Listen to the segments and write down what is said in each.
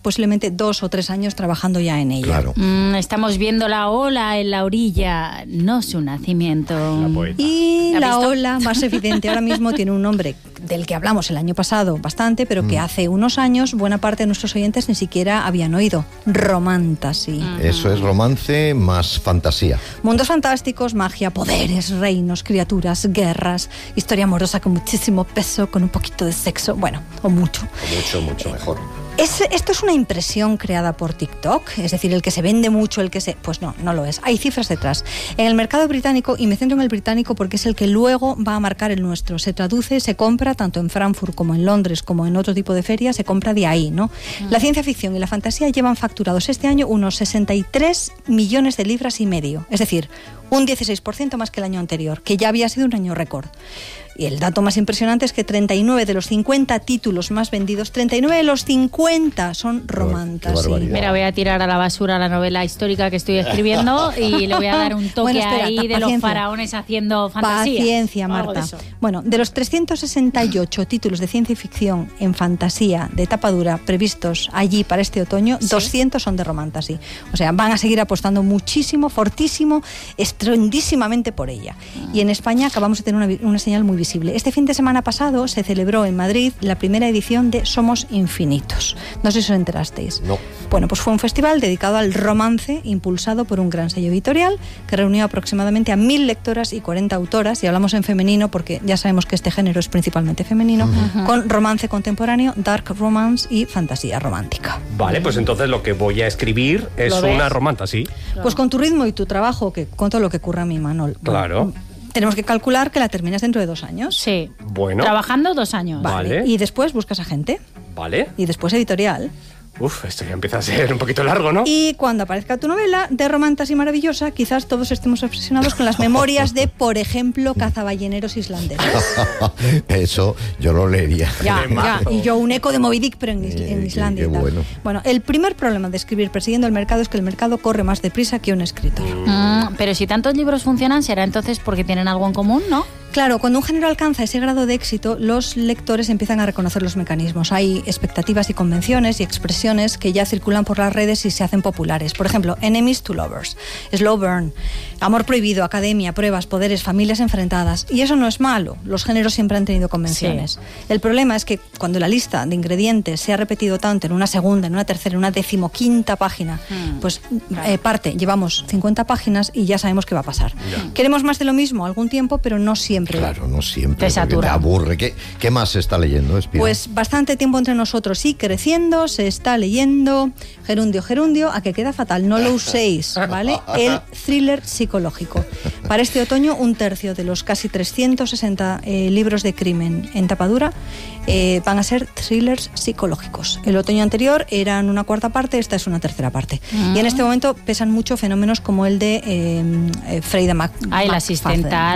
posiblemente 2 o 3 años trabajando ya en ella. Claro. Estamos viendo la ola en la orilla, no su nacimiento. Y la ola más evidente ahora mismo tiene un nombre del que hablamos el año pasado bastante, pero que hace unos años buena parte de nuestros oyentes ni siquiera habían oído. Romantasy. Eso es romance más fantasía. Mundos fantásticos, magia, poderes, reinos, criaturas, guerras, historia amorosa con muchísimo peso, con un poquito de sexo, bueno, o mucho. Mucho mejor. ¿Esto es una impresión creada por TikTok? Es decir, el que se vende mucho, Pues no lo es. Hay cifras detrás. En el mercado británico, y me centro en el británico porque es el que luego va a marcar el nuestro, se traduce, se compra, tanto en Frankfurt como en Londres, como en otro tipo de ferias, se compra de ahí, ¿no? La ciencia ficción y la fantasía llevan facturados este año unos 63 millones de libras y medio. Es decir, un 16% más que el año anterior, que ya había sido un año récord. Y el dato más impresionante es que 39 de los 50 títulos más vendidos, 39 de los 50 son romantasy. Mira, voy a tirar a la basura la novela histórica que estoy escribiendo y le voy a dar un toque ahí de los faraones haciendo fantasía. Paciencia, Marta. Bueno, de los 368 títulos de ciencia ficción en fantasía de tapa dura previstos allí para este otoño, 200 son de romantasy. O sea, van a seguir apostando muchísimo, fortísimo, estruendísimamente por ella. Y en España acabamos de tener una señal muy visible. Este fin de semana pasado se celebró en Madrid la primera edición de Somos Infinitos. No sé si os enterasteis. No. Bueno, pues fue un festival dedicado al romance, impulsado por un gran sello editorial que reunió aproximadamente a 1000 lectoras y 40 autoras, y hablamos en femenino porque ya sabemos que este género es principalmente femenino, con romance contemporáneo, dark romance y fantasía romántica. Vale, pues entonces lo que voy a escribir es una romantasy. Pues con tu ritmo y tu trabajo, que con todo lo que curra mi Manol. Claro. Tenemos que calcular que la terminas dentro de 2 años. Sí. Bueno. Trabajando 2 años. Vale. Y después buscas a gente. Vale. Y después editorial. Esto ya empieza a ser un poquito largo, ¿no? Y cuando aparezca tu novela de romantasy maravillosa, quizás todos estemos obsesionados con las memorias de, por ejemplo, cazaballeneros islandeses. Eso yo lo leería. Ya. Y yo un eco de Moby Dick, pero en Islandia. Qué y tal. bueno. Bueno, el primer problema de escribir persiguiendo el mercado es que el mercado corre más deprisa que un escritor. Pero si tantos libros funcionan, será entonces porque tienen algo en común, ¿no? Claro, cuando un género alcanza ese grado de éxito, los lectores empiezan a reconocer los mecanismos. Hay expectativas y convenciones y expresiones que ya circulan por las redes y se hacen populares. Por ejemplo, enemies to lovers, slow burn, amor prohibido, academia, pruebas, poderes, familias enfrentadas. Y eso no es malo, los géneros siempre han tenido convenciones. Sí. El problema es que cuando la lista de ingredientes se ha repetido tanto en una segunda, en una tercera, en una 15ª página, pues llevamos 50 páginas y ya sabemos qué va a pasar. Ya. Queremos más de lo mismo algún tiempo, pero no siempre. Claro, no siempre. Te satura. Te aburre. ¿Qué más se está leyendo, Espino? Pues bastante tiempo entre nosotros y creciendo, se está leyendo Gerundio, a que queda fatal, no lo uséis, ¿vale? El thriller psicológico. Para este otoño, 1/3 de los casi 360 libros de crimen en tapadura van a ser thrillers psicológicos. El otoño anterior eran una 1/4 parte, esta es una 1/3 parte. Y en este momento pesan mucho fenómenos como el de Freida la asistenta.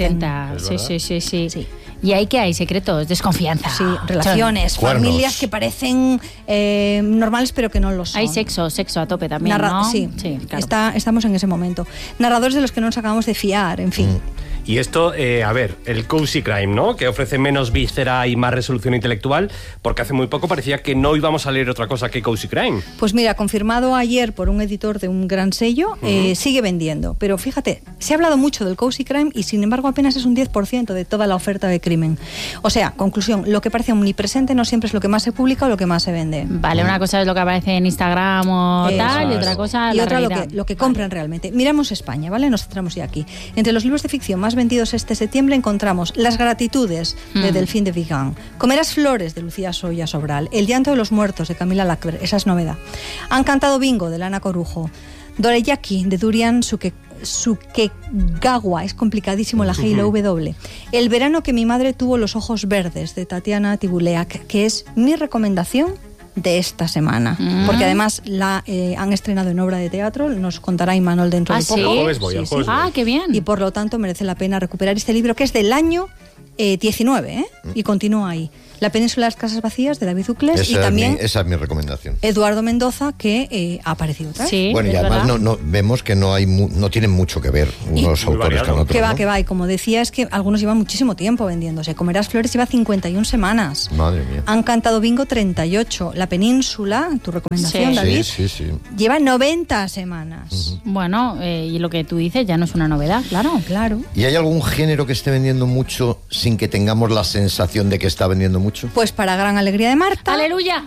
Sí. ¿Y ahí qué hay? ¿Secretos? ¿Desconfianza? Sí, relaciones, familias que parecen normales pero que no lo son. Hay sexo a tope también, ¿no? Sí, claro. Estamos en ese momento. Narradores de los que no nos acabamos de fiar, en fin. Y esto, el cozy crime, ¿no? Que ofrece menos víscera y más resolución intelectual, porque hace muy poco parecía que no íbamos a leer otra cosa que cozy crime. Pues mira, confirmado ayer por un editor de un gran sello, sigue vendiendo. Pero fíjate, se ha hablado mucho del cozy crime y sin embargo apenas es un 10% de toda la oferta de crimen. O sea, conclusión, lo que parece omnipresente no siempre es lo que más se publica o lo que más se vende. Vale, una cosa es lo que aparece en Instagram o tal, y otra cosa y otra lo que compran realmente. Miramos España, ¿vale? Nos centramos ya aquí. Entre los libros de ficción más vendidos este septiembre encontramos Las gratitudes de Delphine de Vigan, Comerás flores de Lucía Soya Sobral, El llanto de los muertos de Camila Lackberg, esa es novedad. Han cantado bingo de Lana Corujo, Doreyaki de Durian Sukegawa, es complicadísimo la G y la W. El verano que mi madre tuvo los ojos verdes de Tatiana Tibuleak, que es mi recomendación de esta semana, porque además la han estrenado en obra de teatro, nos contará Imanol dentro de poco. ¿Sí? El jueves voy. Qué bien. Y por lo tanto merece la pena recuperar este libro que es del año 19, y continúa ahí. La península de las casas vacías de David Uclés y también esa es mi recomendación. Eduardo Mendoza, que ha aparecido otra vez. Sí, bueno, y además no vemos que no tienen mucho que ver unos autores con otros. Que va, y como decía, es que algunos llevan muchísimo tiempo vendiéndose. Comerás Flores lleva 51 semanas. Madre mía. Han cantado Bingo 38. La península, tu recomendación, David, sí. lleva 90 semanas. Bueno, y lo que tú dices ya no es una novedad, claro. ¿Y hay algún género que esté vendiendo mucho sin que tengamos la sensación de que está vendiendo mucho? Pues para gran alegría de Marta. ¡Aleluya!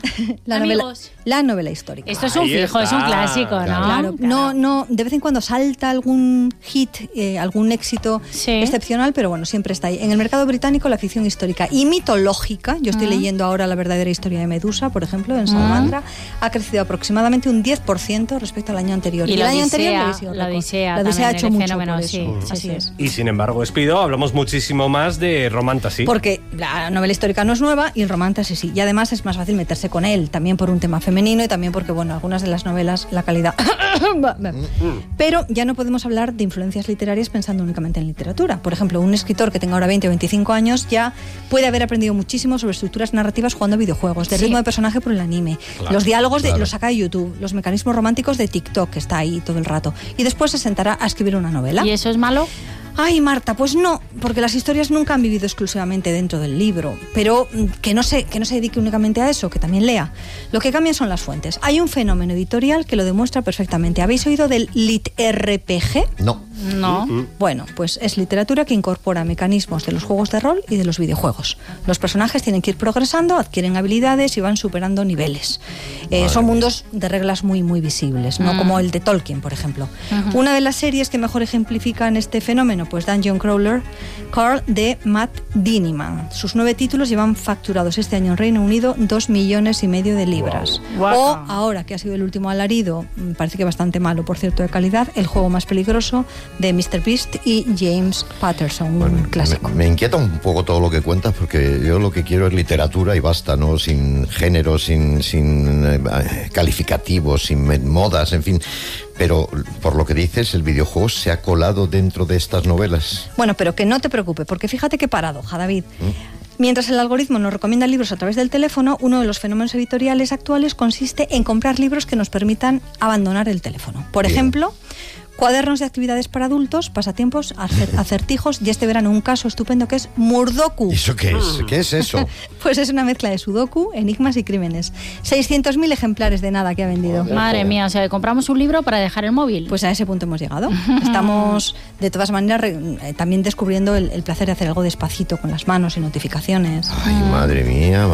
la novela histórica. Esto es un fijo, es un clásico, ¿no? Claro. No, de vez en cuando salta algún hit, algún éxito excepcional, pero bueno, siempre está ahí. En el mercado británico, la ficción histórica y mitológica, yo estoy leyendo ahora La verdadera historia de Medusa, por ejemplo, en Salamandra, ha crecido aproximadamente un 10% respecto al año anterior. Y el año anterior la Odisea ha hecho mucho fenómeno, por eso. Así es. Y sin embargo, Espido, hablamos muchísimo más de Romantasy. Porque la novela histórica no es nueva y el Romantasy sí. Y además es más fácil meterse con él, también por un tema femenino y también porque, bueno, algunas de las novelas, la calidad... Pero ya no podemos hablar de influencias literarias pensando únicamente en literatura. Por ejemplo, un escritor que tenga ahora 20 o 25 años ya puede haber aprendido muchísimo sobre estructuras narrativas jugando a videojuegos, de ritmo de personaje por el anime, los diálogos los saca de YouTube, los mecanismos románticos de TikTok, que está ahí todo el rato. Y después se sentará a escribir una novela. ¿Y eso es malo? Ay, Marta, pues no, porque las historias nunca han vivido exclusivamente dentro del libro, pero que no se dedique únicamente a eso, que también lea. Lo que cambian son las fuentes. Hay un fenómeno editorial que lo demuestra perfectamente. ¿Habéis oído del lit-RPG? No. Bueno, pues es literatura que incorpora mecanismos de los juegos de rol y de los videojuegos. Los personajes tienen que ir progresando, adquieren habilidades y van superando niveles. Son mundos de reglas muy, muy visibles, no como el de Tolkien, por ejemplo. Una de las series que mejor ejemplifican este fenómeno, pues Dungeon Crawler, Carl, de Matt Diniman. Sus 9 títulos llevan facturados este año en Reino Unido 2,5 millones de libras. Wow. O ahora, que ha sido el último alarido, parece que bastante malo, por cierto, de calidad, El juego más peligroso, de MrBeast y James Patterson, un clásico. Me inquieta un poco todo lo que cuentas, porque yo lo que quiero es literatura y basta, ¿no? Sin género, sin calificativos, sin modas, en fin. Pero por lo que dices, el videojuego se ha colado dentro de estas novelas. Bueno, pero que no te preocupe, porque fíjate qué paradoja, David. Mientras el algoritmo nos recomienda libros a través del teléfono, uno de los fenómenos editoriales actuales consiste en comprar libros que nos permitan abandonar el teléfono. Por ejemplo, cuadernos de actividades para adultos, pasatiempos, acertijos y este verano un caso estupendo que es Murdoku. ¿Y eso qué es? ¿Qué es eso? Pues es una mezcla de sudoku, enigmas y crímenes. 600.000 ejemplares de nada que ha vendido. Madre mía, o sea, compramos un libro para dejar el móvil. Pues a ese punto hemos llegado. Estamos, de todas maneras, también descubriendo el placer de hacer algo despacito con las manos y notificaciones. Ay, madre mía.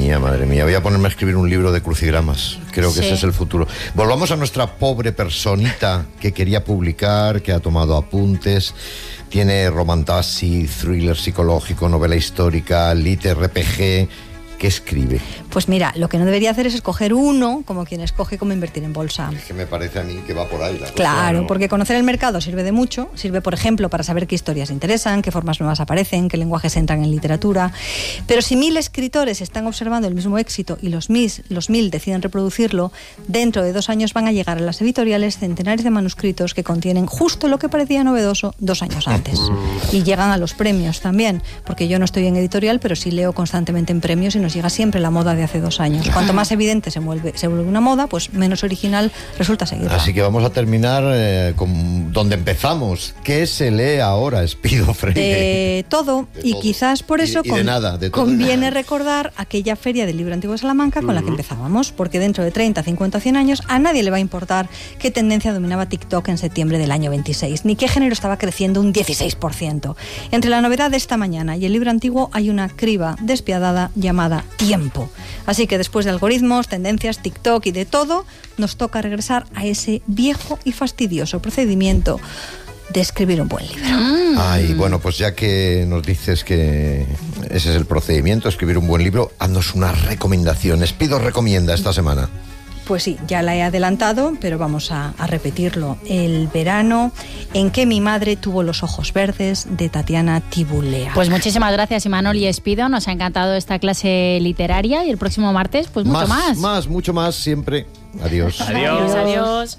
Voy a ponerme a escribir un libro de crucigramas. Creo que ese es el futuro. Volvamos a nuestra pobre personita que quería publicar, que ha tomado apuntes. Tiene romantasy, thriller psicológico, novela histórica, lit RPG. ¿Qué escribe? Pues mira, lo que no debería hacer es escoger uno como quien escoge cómo invertir en bolsa. Es que me parece a mí que va por ahí la cosa. Claro, porque conocer el mercado sirve de mucho. Sirve, por ejemplo, para saber qué historias interesan, qué formas nuevas aparecen, qué lenguajes entran en literatura. Pero si 1.000 escritores están observando el mismo éxito y los 1.000 deciden reproducirlo, dentro de 2 años van a llegar a las editoriales centenares de manuscritos que contienen justo lo que parecía novedoso 2 años antes. Y llegan a los premios también, porque yo no estoy en editorial, pero sí leo constantemente en premios y nos llega siempre la moda de hace 2 años. Cuanto más evidente se vuelve una moda, pues menos original resulta seguirla. Así que vamos a terminar con donde empezamos. ¿Qué se lee ahora, Espido Freire? De todo. Y quizás por eso de nada, de todo conviene recordar aquella feria del libro antiguo de Salamanca con la que empezábamos, porque dentro de 30, 50 o 100 años a nadie le va a importar qué tendencia dominaba TikTok en septiembre del año 26, ni qué género estaba creciendo un 16%. Entre la novedad de esta mañana y el libro antiguo hay una criba despiadada llamada tiempo. Así que después de algoritmos, tendencias, TikTok y de todo, nos toca regresar a ese viejo y fastidioso procedimiento de escribir un buen libro. Ay, bueno, pues ya que nos dices que ese es el procedimiento, escribir un buen libro, haznos una recomendación. Espido recomienda esta semana. Pues sí, ya la he adelantado, pero vamos a repetirlo. El verano en que mi madre tuvo los ojos verdes, de Tatiana Tibulea. Pues muchísimas gracias, Imanol y Espido. Nos ha encantado esta clase literaria y el próximo martes, pues mucho más. Mucho más, siempre. Adiós. Adiós.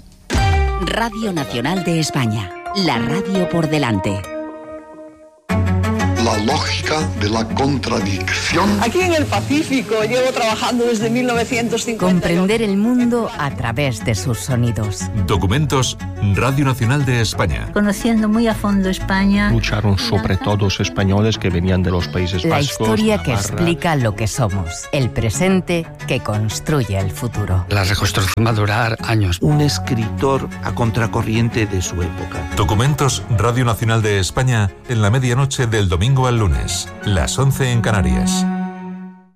Radio Nacional de España. La radio por delante. La lógica época de la contradicción. Aquí en el Pacífico llevo trabajando desde 1950. Comprender el mundo a través de sus sonidos. Documentos, Radio Nacional de España. Conociendo muy a fondo España. Lucharon sobre todo españoles que venían de los Países La Vascos. La historia que Navarra. explica lo que somos. El presente que construye el futuro. La reconstrucción va a durar años. Un escritor a contracorriente de su época. Documentos, Radio Nacional de España, en la medianoche del domingo al lunes, las 11 en Canarias.